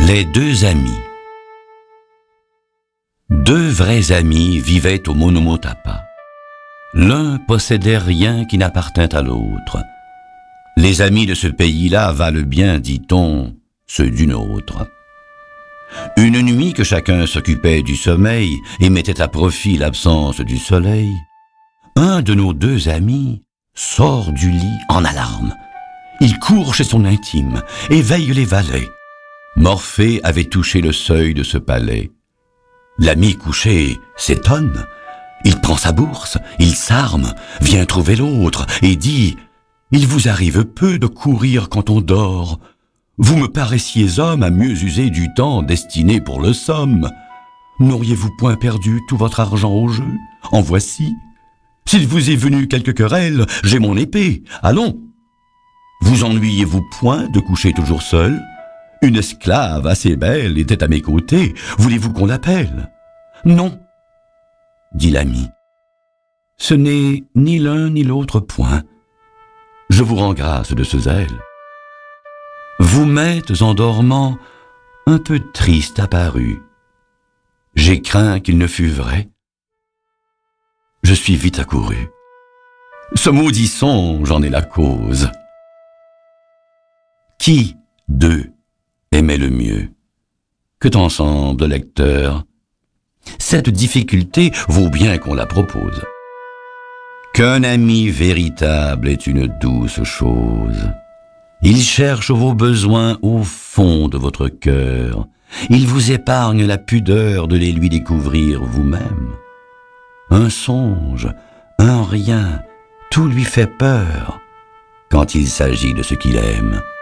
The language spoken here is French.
Les deux amis. Deux vrais amis vivaient au Monomotapa. L'un possédait rien qui n'appartint à l'autre. Les amis de ce pays-là valent bien, dit-on, ceux d'une autre. Une nuit que chacun s'occupait du sommeil et mettait à profit l'absence du soleil, un de nos deux amis sort du lit en alarme. Il court chez son intime, éveille les valets. Morphée avait touché le seuil de ce palais. L'ami couché s'étonne. Il prend sa bourse, il s'arme, vient trouver l'autre et dit « Il vous arrive peu de courir quand on dort. Vous me paraissiez homme à mieux user du temps destiné pour le somme. N'auriez-vous point perdu tout votre argent au jeu? En voici. S'il vous est venu quelque querelle, j'ai mon épée, allons. Vous ennuyez-vous point de coucher toujours seul? Une esclave assez belle était à mes côtés, voulez-vous qu'on l'appelle? Non, dit l'ami. Ce n'est ni l'un ni l'autre point. Je vous rends grâce de ce zèle. Vous m'êtes en dormant un peu triste apparu. J'ai craint qu'il ne fût vrai. Je suis vite accouru. Ce maudit songe en est la cause. Qui d'eux aimait le mieux? Que t'en semble, lecteur? Cette difficulté vaut bien qu'on la propose. Qu'un ami véritable est une douce chose. Il cherche vos besoins au fond de votre cœur. Il vous épargne la pudeur de les lui découvrir vous-même. Un songe, un rien, tout lui fait peur quand il s'agit de ce qu'il aime.